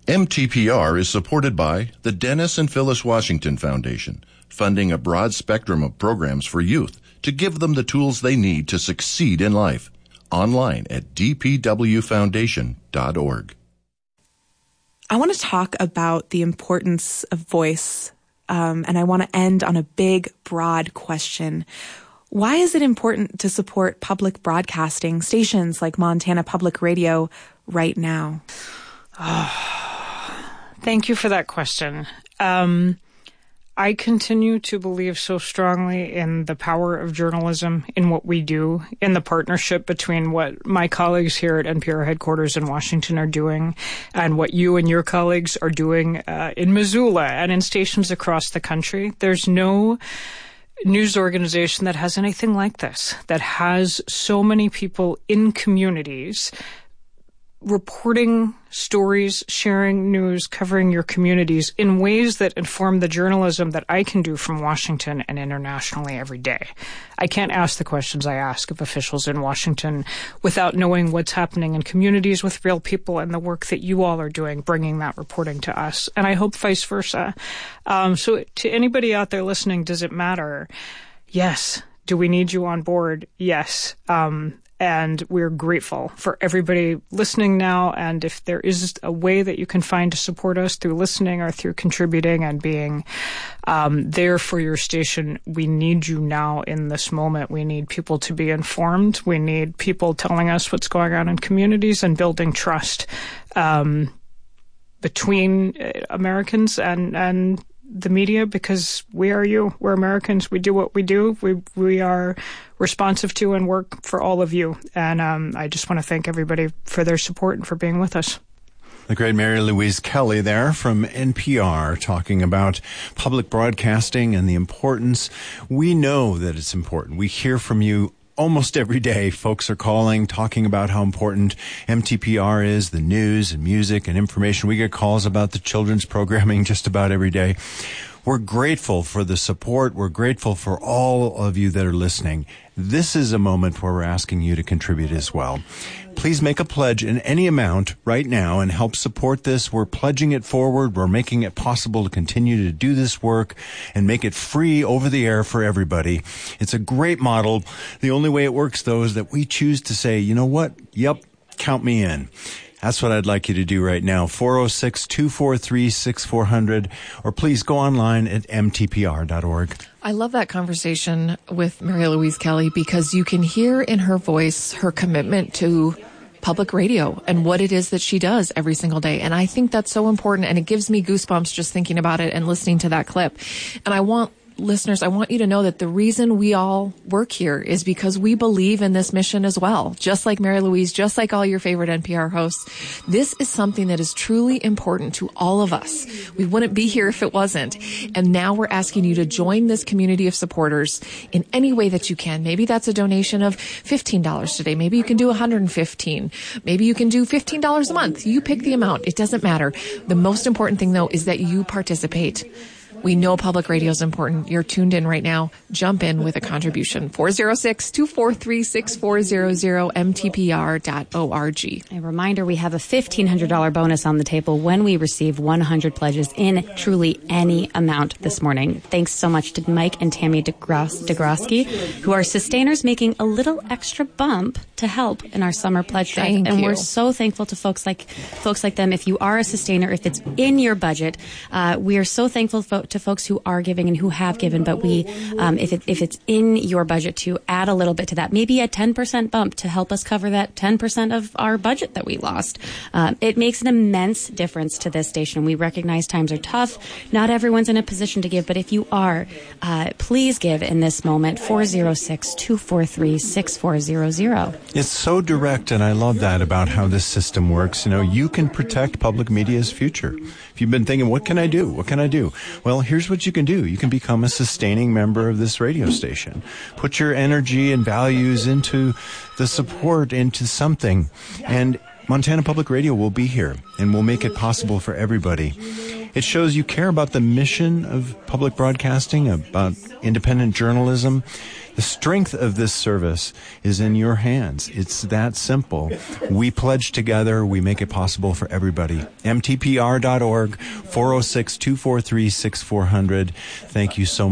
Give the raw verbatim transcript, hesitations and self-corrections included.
M T P R is supported by the Dennis and Phyllis Washington Foundation, funding a broad spectrum of programs for youth to give them the tools they need to succeed in life. Online at d p w foundation dot org. I want to talk about the importance of voice, um, and I want to end on a big, broad question. Why is it important to support public broadcasting stations like Montana Public Radio right now? Oh, thank you for that question. Um, I continue to believe so strongly in the power of journalism, in what we do, in the partnership between what my colleagues here at N P R headquarters in Washington are doing and what you and your colleagues are doing uh, in Missoula and in stations across the country. There's no news organization that has anything like this, that has so many people in communities reporting stories, sharing news, covering your communities in ways that inform the journalism that I can do from Washington and internationally every day. I can't ask the questions I ask of officials in Washington without knowing what's happening in communities with real people and the work that you all are doing, bringing that reporting to us. And I hope vice versa. Um, so to anybody out there listening, does it matter? Yes. Do we need you on board? Yes. Um, And we're grateful for everybody listening now. And if there is a way that you can find to support us through listening or through contributing and being um, there for your station, we need you now in this moment. We need people to be informed. We need people telling us what's going on in communities and building trust um, between Americans and, and the media, because we are you. We're Americans. We do what we do. We we are responsive to and work for all of you. And um, I just want to thank everybody for their support and for being with us. The great Mary Louise Kelly there from N P R talking about public broadcasting and the importance. We know that it's important. We hear from you almost every day. Folks are calling, talking about how important M T P R is, the news and music and information. We get calls about the children's programming just about every day. We're grateful for the support. We're grateful for all of you that are listening. This is a moment where we're asking you to contribute as well. Please make a pledge in any amount right now and help support this. We're pledging it forward. We're making it possible to continue to do this work and make it free over the air for everybody. It's a great model. The only way it works, though, is that we choose to say, you know what? Yep, count me in. That's what I'd like you to do right now. four oh six, two four three, six four zero zero, or please go online at m t p r dot org. I love that conversation with Mary Louise Kelly because you can hear in her voice her commitment to public radio and what it is that she does every single day. And I think that's so important, and it gives me goosebumps just thinking about it and listening to that clip. And I want listeners, I want you to know that the reason we all work here is because we believe in this mission as well. Just like Mary Louise, just like all your favorite N P R hosts, this is something that is truly important to all of us. We wouldn't be here if it wasn't. And now we're asking you to join this community of supporters in any way that you can. Maybe that's a donation of fifteen dollars today. Maybe you can do one hundred fifteen dollars. Maybe you can do fifteen dollars a month. You pick the amount. It doesn't matter. The most important thing, though, is that you participate. We know public radio is important. You're tuned in right now. Jump in with a contribution. four oh six, two four three, six four zero zero, m t p r dot org. A reminder, we have a fifteen hundred dollars bonus on the table when we receive one hundred pledges in truly any amount this morning. Thanks so much to Mike and Tammy DeGros- DeGrosky, who are sustainers making a little extra bump to help in our summer pledge drive. Thank and you. We're so thankful to folks like folks like them. If you are a sustainer, if it's in your budget, uh, we are so thankful fo- to folks who are giving and who have given. But we, um, if it, if it's in your budget, to add a little bit to that, maybe a ten percent bump to help us cover that ten percent of our budget that we lost. Um, it makes an immense difference to this station. We recognize times are tough. Not everyone's in a position to give, but if you are, uh, please give in this moment. four oh six, two four three, six four zero zero. It's so direct, and I love that about how this system works. You know, you can protect public media's future. If you've been thinking, what can I do? What can I do? Well, here's what you can do. You can become a sustaining member of this radio station. Put your energy and values into the support, into something. And Montana Public Radio will be here, and we'll make it possible for everybody. It shows you care about the mission of public broadcasting, about independent journalism. The strength of this service is in your hands. It's that simple. We pledge together. We make it possible for everybody. M T P R dot org, four oh six, two four three, six four zero zero. Thank you so much.